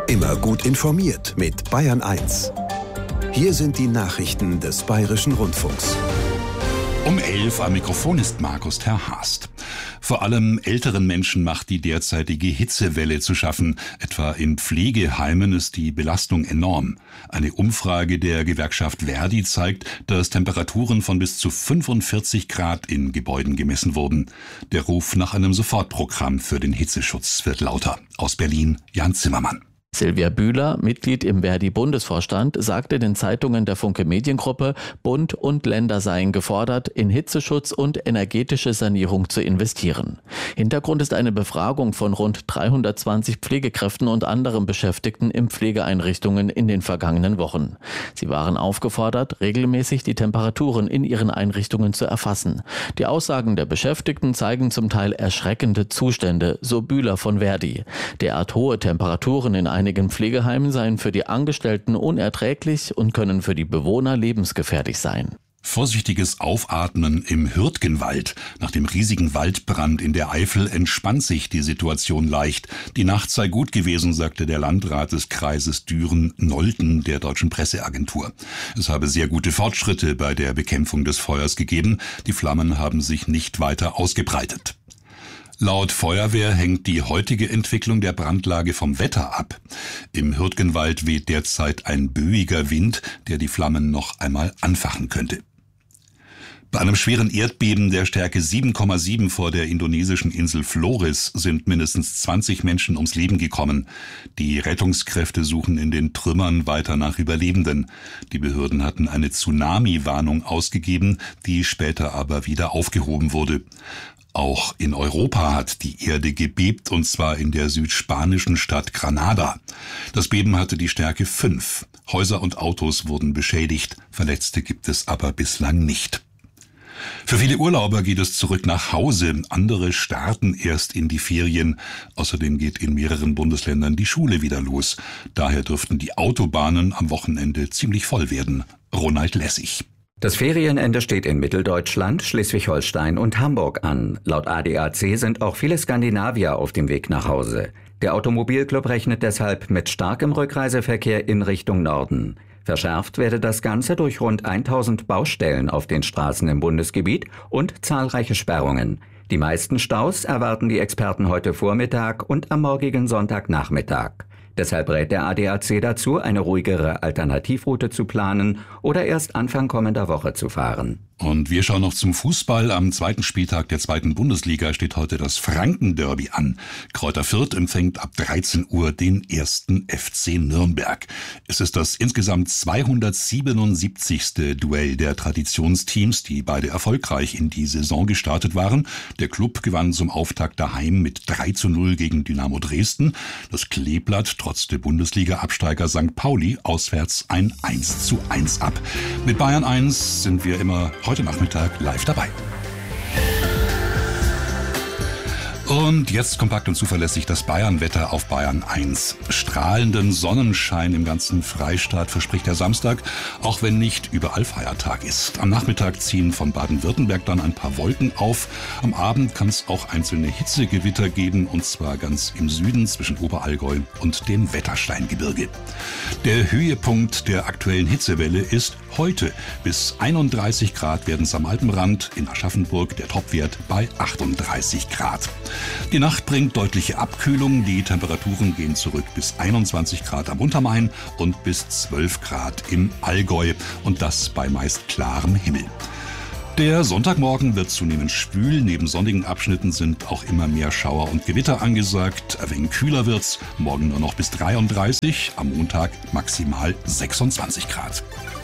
Immer gut informiert mit Bayern 1. Hier sind die Nachrichten des Bayerischen Rundfunks. Um 11 am Mikrofon ist Markus Terhast. Vor allem älteren Menschen macht die derzeitige Hitzewelle zu schaffen. Etwa in Pflegeheimen ist die Belastung enorm. Eine Umfrage der Gewerkschaft ver.di zeigt, dass Temperaturen von bis zu 45 Grad in Gebäuden gemessen wurden. Der Ruf nach einem Sofortprogramm für den Hitzeschutz wird lauter. Aus Berlin, Jan Zimmermann. Silvia Bühler, Mitglied im ver.di-Bundesvorstand, sagte den Zeitungen der Funke Mediengruppe, Bund und Länder seien gefordert, in Hitzeschutz und energetische Sanierung zu investieren. Hintergrund ist eine Befragung von rund 320 Pflegekräften und anderen Beschäftigten in Pflegeeinrichtungen in den vergangenen Wochen. Sie waren aufgefordert, regelmäßig die Temperaturen in ihren Einrichtungen zu erfassen. Die Aussagen der Beschäftigten zeigen zum Teil erschreckende Zustände, so Bühler von ver.di. Derart hohe Temperaturen in einigen Pflegeheimen seien für die Angestellten unerträglich und können für die Bewohner lebensgefährlich sein. Vorsichtiges Aufatmen im Hürtgenwald. Nach dem riesigen Waldbrand in der Eifel entspannt sich die Situation leicht. Die Nacht sei gut gewesen, sagte der Landrat des Kreises Düren-Nolten der Deutschen Presseagentur. Es habe sehr gute Fortschritte bei der Bekämpfung des Feuers gegeben. Die Flammen haben sich nicht weiter ausgebreitet. Laut Feuerwehr hängt die heutige Entwicklung der Brandlage vom Wetter ab. Im Hürtgenwald weht derzeit ein böiger Wind, der die Flammen noch einmal anfachen könnte. Bei einem schweren Erdbeben der Stärke 7,7 vor der indonesischen Insel Flores sind mindestens 20 Menschen ums Leben gekommen. Die Rettungskräfte suchen in den Trümmern weiter nach Überlebenden. Die Behörden hatten eine Tsunami-Warnung ausgegeben, die später aber wieder aufgehoben wurde. Auch in Europa hat die Erde gebebt, und zwar in der südspanischen Stadt Granada. Das Beben hatte die Stärke 5. Häuser und Autos wurden beschädigt, Verletzte gibt es aber bislang nicht. Für viele Urlauber geht es zurück nach Hause, andere starten erst in die Ferien. Außerdem geht in mehreren Bundesländern die Schule wieder los. Daher dürften die Autobahnen am Wochenende ziemlich voll werden. Ronald Lessig. Das Ferienende steht in Mitteldeutschland, Schleswig-Holstein und Hamburg an. Laut ADAC sind auch viele Skandinavier auf dem Weg nach Hause. Der Automobilclub rechnet deshalb mit starkem Rückreiseverkehr in Richtung Norden. Verschärft werde das Ganze durch rund 1000 Baustellen auf den Straßen im Bundesgebiet und zahlreiche Sperrungen. Die meisten Staus erwarten die Experten heute Vormittag und am morgigen Sonntagnachmittag. Deshalb rät der ADAC dazu, eine ruhigere Alternativroute zu planen oder erst Anfang kommender Woche zu fahren. Und wir schauen noch zum Fußball. Am zweiten Spieltag der zweiten Bundesliga steht heute das Franken-Derby an. Kräuter Fürth empfängt ab 13 Uhr den 1. FC Nürnberg. Es ist das insgesamt 277. Duell der Traditionsteams, die beide erfolgreich in die Saison gestartet waren. Der Klub gewann zum Auftakt daheim mit 3:0 gegen Dynamo Dresden. Das Kleeblatt trotz der Bundesliga-Absteiger St. Pauli auswärts ein 1:1 ab. Mit Bayern 1 sind wir immer heute Nachmittag live dabei. Und jetzt kompakt und zuverlässig das Bayern-Wetter auf Bayern 1. Strahlenden Sonnenschein im ganzen Freistaat verspricht der Samstag, auch wenn nicht überall Feiertag ist. Am Nachmittag ziehen von Baden-Württemberg dann ein paar Wolken auf. Am Abend kann es auch einzelne Hitzegewitter geben, und zwar ganz im Süden zwischen Oberallgäu und dem Wettersteingebirge. Der Höhepunkt der aktuellen Hitzewelle ist heute. Bis 31 Grad werden es am Alpenrand, in Aschaffenburg der Topwert bei 38 Grad. Die Nacht bringt deutliche Abkühlung, die Temperaturen gehen zurück bis 21 Grad am Untermain und bis 12 Grad im Allgäu, und das bei meist klarem Himmel. Der Sonntagmorgen wird zunehmend schwül, neben sonnigen Abschnitten sind auch immer mehr Schauer und Gewitter angesagt. Ein wenig kühler wird's, morgen nur noch bis 33, am Montag maximal 26 Grad.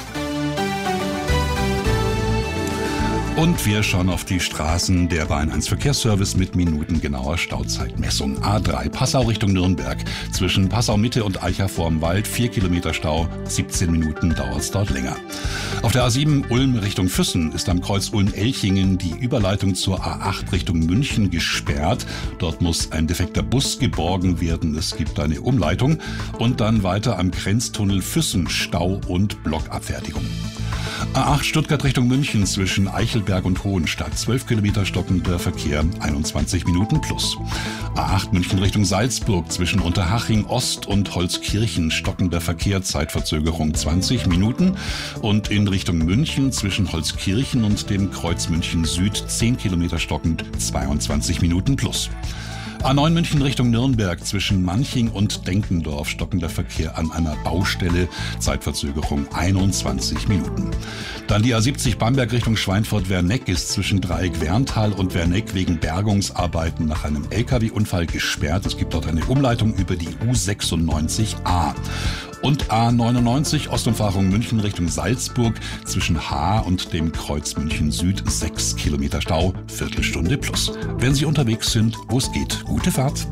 Und wir schauen auf die Straßen. Der Bayern 1 Verkehrsservice mit minutengenauer Stauzeitmessung. A3 Passau Richtung Nürnberg. Zwischen Passau Mitte und Eicha vorm Wald 4 Kilometer Stau. 17 Minuten dauert es dort länger. Auf der A7 Ulm Richtung Füssen ist am Kreuz Ulm-Elchingen die Überleitung zur A8 Richtung München gesperrt. Dort muss ein defekter Bus geborgen werden. Es gibt eine Umleitung. Und dann weiter am Grenztunnel Füssen Stau und Blockabfertigung. A8 Stuttgart Richtung München zwischen Eichelberg und Hohenstadt. 12 Kilometer stockender Verkehr, 21 Minuten plus. A8 München Richtung Salzburg zwischen Unterhaching Ost und Holzkirchen. Stockender Verkehr, Zeitverzögerung 20 Minuten. Und in Richtung München zwischen Holzkirchen und dem Kreuz München Süd 10 Kilometer stockend, 22 Minuten plus. A9 München Richtung Nürnberg zwischen Manching und Denkendorf. Stockender Verkehr an einer Baustelle. Zeitverzögerung 21 Minuten. Dann die A70 Bamberg Richtung Schweinfurt-Werneck ist zwischen Dreieck-Werntal und Werneck wegen Bergungsarbeiten nach einem LKW-Unfall gesperrt. Es gibt dort eine Umleitung über die U96A. Und A99 Ostumfahrung München Richtung Salzburg zwischen Haar und dem Kreuz München Süd 6 Kilometer Stau, Viertelstunde plus. Wenn Sie unterwegs sind, wo es geht, gute Fahrt.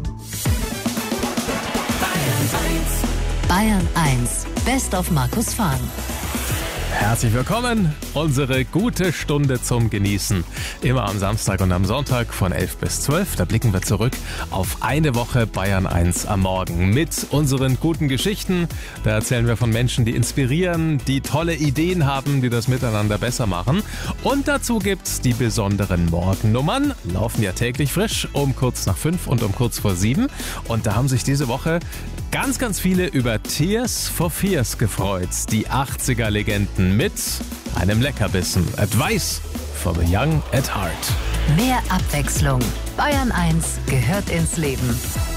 Bayern 1, Best of Markus Fahn. Herzlich willkommen, unsere gute Stunde zum Genießen. Immer am Samstag und am Sonntag von 11 bis 12. Da blicken wir zurück auf eine Woche Bayern 1 am Morgen mit unseren guten Geschichten. Da erzählen wir von Menschen, die inspirieren, die tolle Ideen haben, die das Miteinander besser machen. Und dazu gibt's die besonderen Morgennummern. Laufen ja täglich frisch um kurz nach 5 und um kurz vor 7. Und da haben sich diese Woche ganz viele über Tears for Fears gefreut. Die 80er-Legenden mit einem Leckerbissen. Advice for the young at heart. Mehr Abwechslung. Bayern 1 gehört ins Leben.